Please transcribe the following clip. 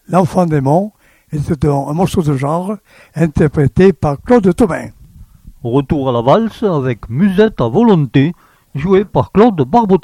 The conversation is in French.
L'Enfant des Monts est un morceau de genre interprété par Claude Tobin. Retour à la valse avec Musette à volonté, joué par Claude Barbotin.